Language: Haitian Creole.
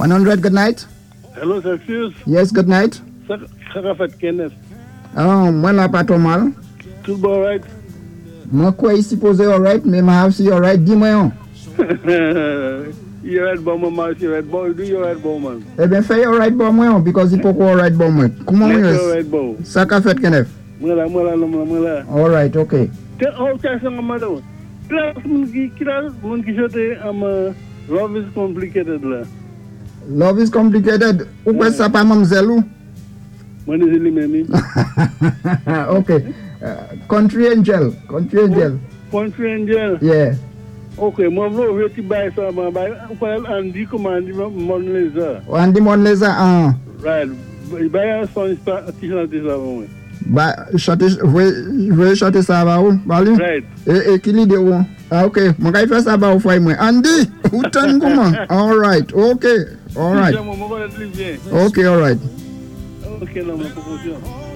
100, good night. Hello, Celsius. Yes, good night. Ça a fait Kenneth. Oh, moi là pas trop mal. Tout bon, right? Moi quoi ici posé alright, mais ma house is alright. Dis-moi yon. You're right, bon man. You're right, bon. Do you right, bon man? Eh bien, fais alright bon moi yon, because il faut qu'on alright bon moi. Comment You're yon? right, bon. Ça qu'a fait Kenneth? Moi là. Alright, okay. Ça c'est madame. Mon qui j'étais love is complicated là. Love is complicated. Ou quoi ça pas mademoiselle ou? Moi c'est lui-même. Okay. Country Angel. Country Angel. Yeah. Okay, moi je vais te bailler ça, Andy comment Andy Monleza. Andy Monleza, Right. Il baille un son t-shirt ça moi. Bah, je chanter ça va où? Right. Et qui l'idée où? Ah, ok. Mon gars, il fait ça va où moi? Andy, où t'en comment? All right. Okay. All right. Okay, all right. Ok, non, mais proposition.